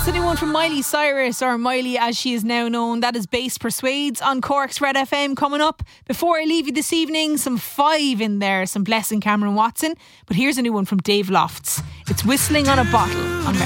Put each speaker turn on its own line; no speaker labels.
That's a new one from Miley Cyrus, or Miley as she is now known. That is Bass Persuades on Cork's Red FM coming up. Before I leave you this evening, some Five in there, some Blessing Cameron Watson. But here's a new one from Dave Lofts. It's Whistling on a Bottle on Red.